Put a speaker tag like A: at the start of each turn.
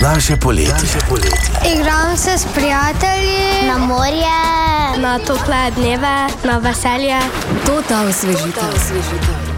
A: Naše poletje.
B: Igram se s prijatelji
C: na morje,
B: na tople dneve, na veselje.
D: To ta osvežitev.